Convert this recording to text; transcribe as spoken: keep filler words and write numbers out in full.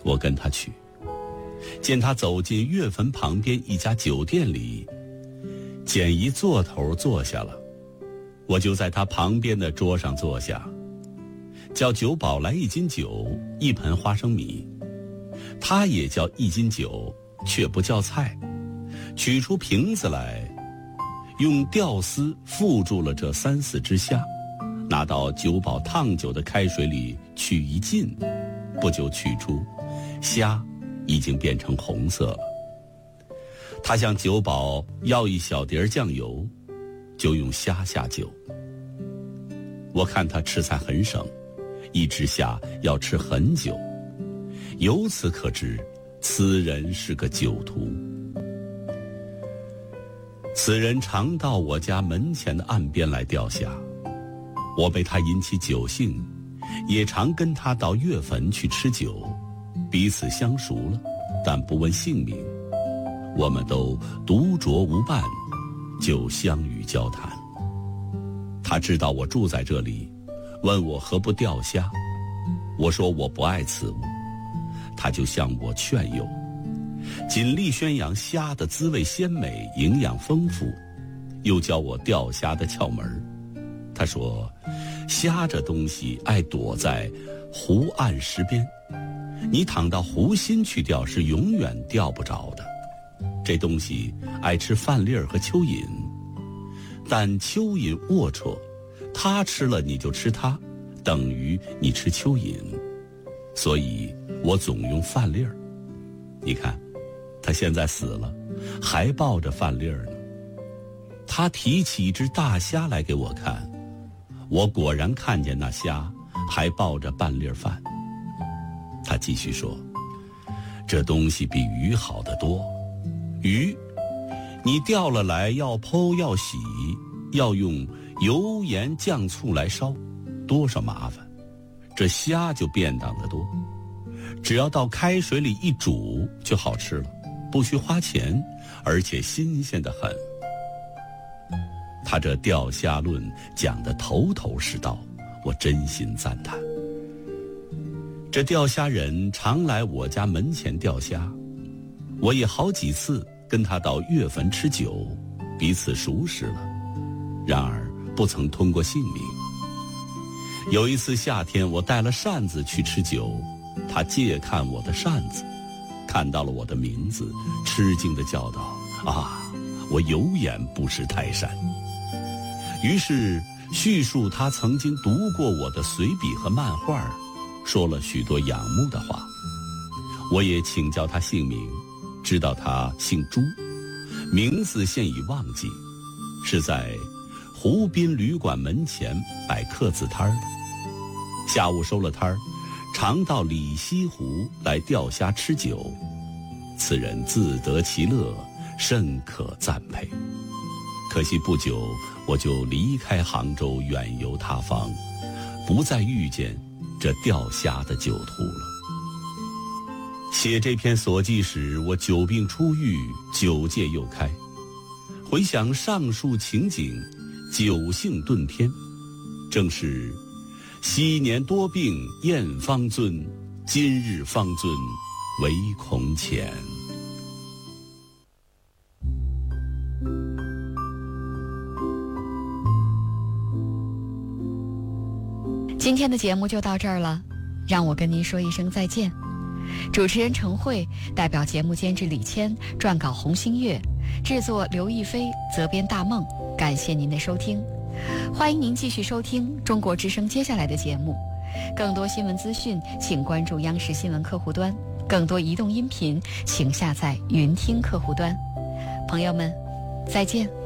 我跟他去，见他走进月坟旁边一家酒店里，捡一座头坐下了，我就在他旁边的桌上坐下，叫酒保来一斤酒，一盆花生米。他也叫一斤酒，却不叫菜，取出瓶子来，用吊丝缚住了这三四只虾，拿到酒保烫酒的开水里去一浸，不久取出，虾已经变成红色了。他向酒保要一小碟酱油，就用虾下酒。我看他吃菜很省，一只虾要吃很久，由此可知此人是个酒徒。此人常到我家门前的岸边来钓虾，我被他引起酒兴，也常跟他到月坟去吃酒，彼此相熟了，但不问姓名。我们都独酌无伴，就相与交谈。他知道我住在这里，问我何不钓虾，我说我不爱此物，他就向我劝诱，尽力宣扬虾的滋味鲜美，营养丰富，又教我钓虾的窍门。他说虾这东西爱躲在湖岸石边，你躺到湖心去钓是永远钓不着的。这东西爱吃饭粒儿和蚯蚓，但蚯蚓龌龊，它吃了你就吃它，等于你吃蚯蚓，所以我总用饭粒儿。你看他现在死了，还抱着饭粒儿呢。他提起一只大虾来给我看，我果然看见那虾还抱着半粒饭。他继续说，这东西比鱼好得多。鱼你钓了来要剖要洗，要用油盐酱醋来烧，多少麻烦。这虾就便当得多，只要到开水里一煮就好吃了，不需花钱，而且新鲜得很。他这钓虾论讲得头头是道，我真心赞叹。这钓虾人常来我家门前钓虾，我也好几次跟他到月坟吃酒，彼此熟识了，然而不曾通过姓名。有一次夏天，我带了扇子去吃酒，他借看我的扇子，看到了我的名字，吃惊地叫道：啊，我有眼不识泰山。于是叙述他曾经读过我的随笔和漫画，说了许多仰慕的话。我也请教他姓名，知道他姓朱，名字现已忘记，是在湖滨旅馆门前摆客字摊的。下午收了摊儿，常到里西湖来钓虾吃酒，此人自得其乐，甚可赞佩。可惜不久我就离开杭州，远游他方，不再遇见这钓虾的酒徒了。写这篇所记时，我久病初愈，酒戒又开，回想上述情景，酒兴顿天，正是昔年多病厌方尊，今日方尊唯恐浅。 今天的节目就到这儿了，让我跟您说一声再见。主持人程慧，代表节目监制李谦，撰稿洪新月，制作刘亦菲，责编大梦。感谢您的收听，欢迎您继续收听中国之声接下来的节目。更多新闻资讯请关注央视新闻客户端，更多移动音频请下载云听客户端。朋友们，再见。